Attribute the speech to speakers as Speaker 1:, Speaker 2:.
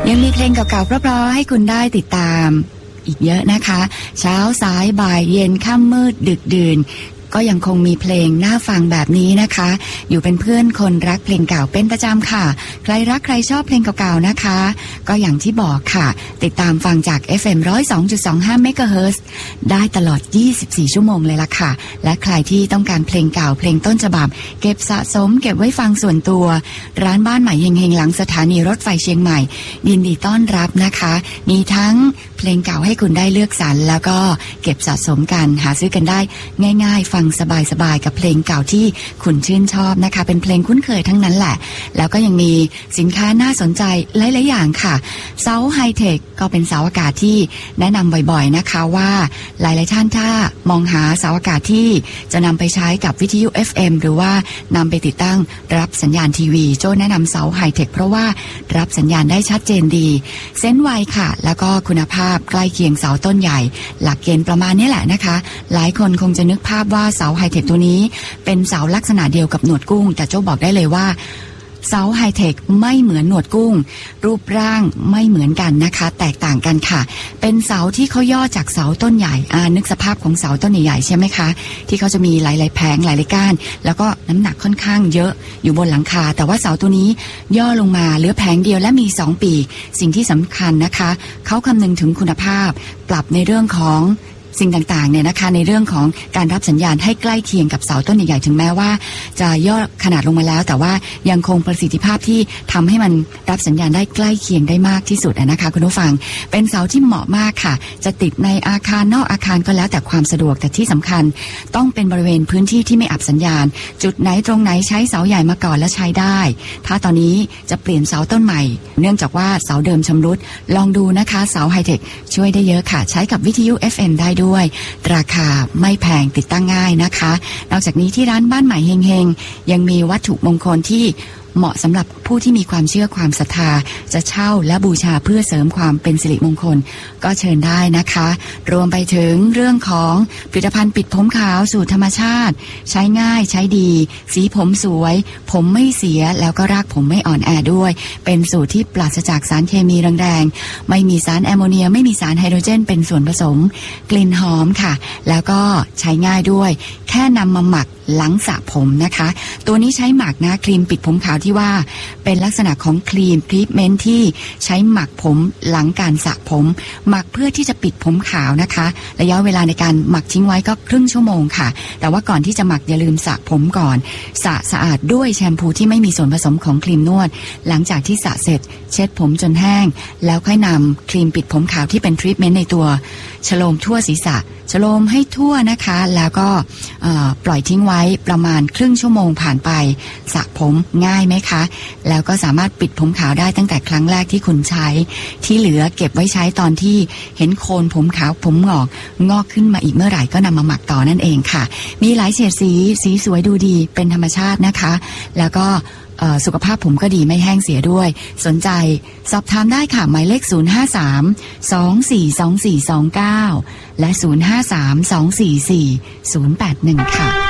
Speaker 1: ยังมีเพลงเก่าๆเพราะๆให้คุณได้ติดตามอีกเยอะนะคะเช้าสายบ่ายเย็นค่ำมืดดึกดื่นก็ยังคงมีเพลงน่าฟังแบบนี้นะคะอยู่เป็นเพื่อนคนรักเพลงเก่าเป็นประจำค่ะใครรักใครชอบเพลงเก่าๆนะคะก็อย่างที่บอกค่ะติดตามฟังจาก FM 102.25 MHz ได้ตลอด24ชั่วโมงเลยล่ะค่ะและใครที่ต้องการเพลงเก่าเพลงต้นฉบับเก็บสะสมเก็บไว้ฟังส่วนตัวร้านบ้านใหม่เฮงๆหลังสถานีรถไฟเชียงใหม่ยินดีต้อนรับนะคะมีทั้งเพลงเก่าให้คุณได้เลือกสรรแล้วก็เก็บสะสมกันหาซื้อกันได้ง่ายๆฟังสบายๆกับเพลงเก่าที่คุณชื่นชอบนะคะเป็นเพลงคุ้นเคยทั้งนั้นแหละแล้วก็ยังมีสินค้าน่าสนใจหลายๆอย่างค่ะเสาไฮเทคก็เป็นเสาอากาศที่แนะนำบ่อยๆนะคะว่าหลายๆท่านถ้ามองหาเสาอากาศที่จะนำไปใช้กับวิทยุ FM หรือว่านำไปติดตั้งรับสัญญาณทีวีโจ้แนะนำเสาไฮเทคเพราะว่ารับสัญญาณได้ชัดเจนดีเส้นไวค่ะแล้วก็คุณภาพใกล้เคียงเสาต้นใหญ่หลักเกณฑ์ประมาณนี้แหละนะคะหลายคนคงจะนึกภาพว่าเสาไฮเทคตัวนี้เป็นเสาลักษณะเดียวกับหนวดกุ้งแต่โจ้บอกได้เลยว่าเสาไฮเทคไม่เหมือนหนวดกุ้งรูปร่างไม่เหมือนกันนะคะแตกต่างกันค่ะเป็นเสาที่เขาย่อจากเสาต้นใหญ่นึกสภาพของเสาต้นใหญ่ๆใช่ไหมคะที่เขาจะมีหลายๆแผงหลายๆก้านแล้วก็น้ำหนักค่อนข้างเยอะอยู่บนหลังคาแต่ว่าเสาตัวนี้ย่อลงมาเหลือแผงเดียวและมี2ปีกสิ่งที่สำคัญนะคะเขาคำนึงถึงคุณภาพปรับในเรื่องของสิ่งต่างๆเนี่ยนะคะในเรื่องของการรับสัญญาณให้ใกล้เคียงกับเสาต้นใหญ่ๆถึงแม้ว่าจะย่อขนาดลงมาแล้วแต่ว่ายังคงประสิทธิภาพที่ทำให้มันรับสัญญาณได้ใกล้เคียงได้มากที่สุดนะคะคุณผู้ฟังเป็นเสาที่เหมาะมากค่ะจะติดในอาคารนอกอาคารก็แล้วแต่ความสะดวกแต่ที่สำคัญต้องเป็นบริเวณพื้นที่ที่ไม่อับสัญญาณจุดไหนตรงไหนใช้เสาใหญ่มาก่อนและใช้ได้ถ้าตอนนี้จะเปลี่ยนเสาต้นใหม่เนื่องจากว่าเสาเดิมชำรุดลองดูนะคะเสาไฮเทคช่วยได้เยอะค่ะใช้กับวิทยุ FM ได้ด้วยราคาไม่แพงติดตั้งง่ายนะคะนอกจากนี้ที่ร้านบ้านใหม่เฮงๆยังมีวัตถุมงคลที่เหมาะสำหรับผู้ที่มีความเชื่อความศรัทธาจะเช่าและบูชาเพื่อเสริมความเป็นสิริมงคลก็เชิญได้นะคะรวมไปถึงเรื่องของผลิตภัณฑ์ปิดผมขาวสูตรธรรมชาติใช้ง่ายใช้ดีสีผมสวยผมไม่เสียแล้วก็รากผมไม่อ่อนแอด้วยเป็นสูตรที่ปราศจากสารเคมีแรงๆไม่มีสารแอมโมเนียไม่มีสารไฮโดรเจนเป็นส่วนผสมกลิ่นหอมค่ะแล้วก็ใช้ง่ายด้วยแค่นำมาหมักหลังสระผมนะคะตัวนี้ใช้หมักนะครีมปิดผมขาวที่ว่าเป็นลักษณะของครีมทรีทเมนต์ที่ใช้หมักผมหลังการสระผมหมักเพื่อที่จะปิดผมขาวนะคะระยะเวลาในการหมักทิ้งไว้ก็ครึ่งชั่วโมงค่ะแต่ว่าก่อนที่จะหมักอย่าลืมสระผมก่อนสระสะอาดด้วยแชมพูที่ไม่มีส่วนผสมของครีมนวดหลังจากที่สระเสร็จเช็ดผมจนแห้งแล้วค่อยนำครีมปิดผมขาวที่เป็นทรีทเมนต์ในตัวฉโลมทั่วศีรษะฉโลมให้ทั่วนะคะแล้วก็ปล่อยทิ้งไว้ประมาณครึ่งชั่วโมงผ่านไปสระผมง่ายไหมคะแล้วก็สามารถปิดผมขาวได้ตั้งแต่ครั้งแรกที่คุณใช้ที่เหลือเก็บไว้ใช้ตอนที่เห็นโคนผมขาวผมงอกขึ้นมาอีกเมื่อไหร่ก็นำมาหมักต่อนั่นเองค่ะมีหลายเฉดสีสวยดูดีเป็นธรรมชาตินะคะแล้วก็สุขภาพผมก็ดีไม่แห้งเสียด้วยสนใจสอบถามได้ค่ะหมายเลข053-242429และ053-244-081ค่ะ